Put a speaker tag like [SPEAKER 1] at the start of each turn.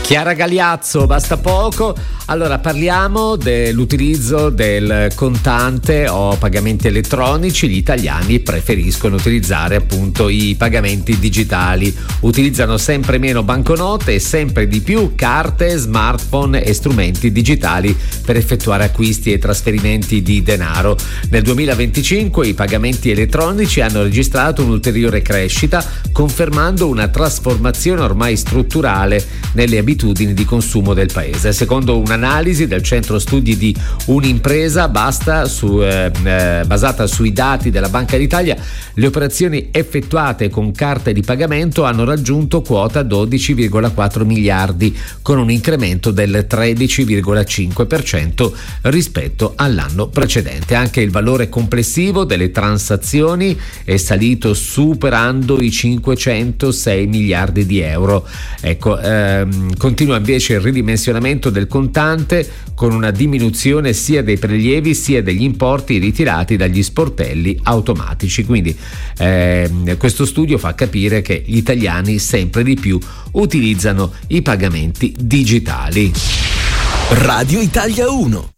[SPEAKER 1] Chiara Gagliazzo, basta poco. Allora parliamo dell'utilizzo del contante o pagamenti elettronici. Gli italiani preferiscono utilizzare appunto i pagamenti digitali, utilizzano sempre meno banconote e sempre di più carte, smartphone e strumenti digitali per effettuare acquisti e trasferimenti di denaro. Nel 2025 i pagamenti elettronici hanno registrato un'ulteriore crescita, confermando una trasformazione ormai strutturale nelle abitudini di consumo del paese. Secondo un'analisi del centro studi di Unimpresa basata sui dati della Banca d'Italia, le operazioni effettuate con carte di pagamento hanno raggiunto quota 12,4 miliardi, con un incremento del 13,5% rispetto all'anno precedente. Anche il valore complessivo delle transazioni è salito superando i 506 miliardi di euro. Continua invece il ridimensionamento del contante, con una diminuzione sia dei prelievi sia degli importi ritirati dagli sportelli automatici. Quindi questo studio fa capire che gli italiani sempre di più utilizzano i pagamenti digitali.
[SPEAKER 2] Radio Italia 1.